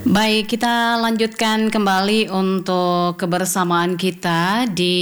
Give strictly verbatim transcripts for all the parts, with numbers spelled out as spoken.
Baik, kita lanjutkan kembali untuk kebersamaan kita di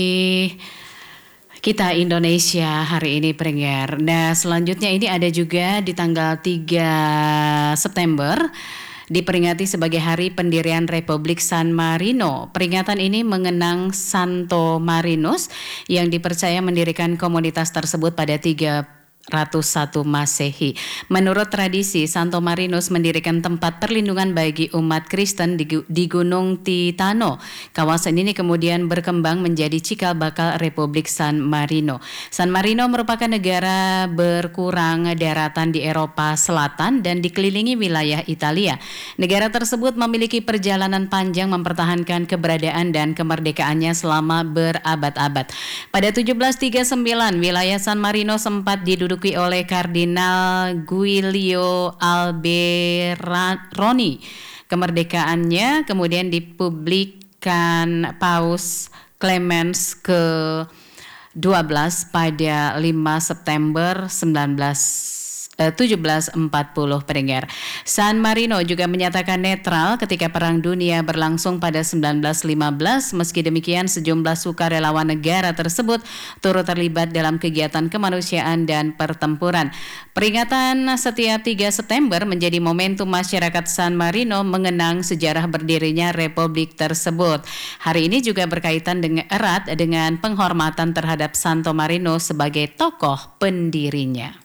Kita Indonesia hari ini, pendengar. Nah, selanjutnya ini ada juga di tanggal tiga September diperingati sebagai Hari Pendirian Republik San Marino. Peringatan ini mengenang Santo Marinus yang dipercaya mendirikan komunitas tersebut pada tiga ratus satu Masehi. Menurut tradisi, Santo Marinus mendirikan tempat perlindungan bagi umat Kristen di, di Gunung Titano. Kawasan ini kemudian berkembang menjadi cikal bakal Republik San Marino. San Marino merupakan negara berkurang daratan di Eropa Selatan dan dikelilingi wilayah Italia. Negara tersebut memiliki perjalanan panjang mempertahankan keberadaan dan kemerdekaannya selama berabad-abad. Pada tujuh belas tiga puluh sembilan, wilayah San Marino sempat diduduki oleh Kardinal Giulio Alberoni. Kemerdekaannya kemudian dipublikkan Paus Clemens ke dua belas pada lima September tujuh belas empat puluh, pendengar. San Marino juga menyatakan netral ketika Perang Dunia berlangsung pada sembilan belas lima belas. Meski demikian, sejumlah sukarelawan negara tersebut turut terlibat dalam kegiatan kemanusiaan dan pertempuran. Peringatan setiap tiga September menjadi momentum masyarakat San Marino mengenang sejarah berdirinya republik tersebut. Hari ini juga berkaitan dengan erat dengan penghormatan terhadap Santo Marino sebagai tokoh pendirinya.